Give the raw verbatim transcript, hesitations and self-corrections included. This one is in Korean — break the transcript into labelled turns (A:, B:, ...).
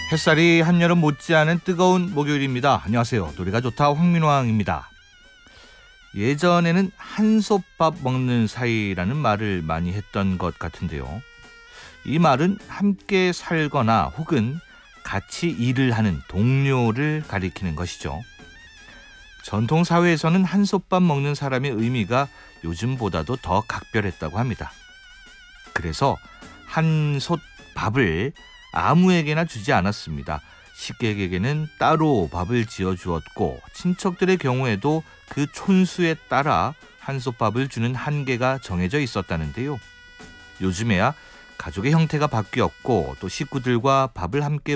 A: 햇살이 한여름 못지않은 뜨거운 목요일입니다. 안녕하세요. 노래가 좋다 황민왕입니다. 예전에는 한솥밥 먹는 사이라는 말을 많이 했던 것 같은데요. 이 말은 함께 살거나 혹은 같이 일을 하는 동료를 가리키는 것이죠. 전통 사회에서는 한솥밥 먹는 사람의 의미가 요즘보다도 더 각별했다고 합니다. 그래서 한솥밥을 아무에게나 주지 않았습니다. 식객에게는 따로 밥을 지어 주었고 친척들의 경우에도 그 촌수에 따라 한솥밥을 주는 한계가 정해져 있었다는데요. 요즘에야 가족의 형태가 바뀌었고 또 식구들과 밥을 함께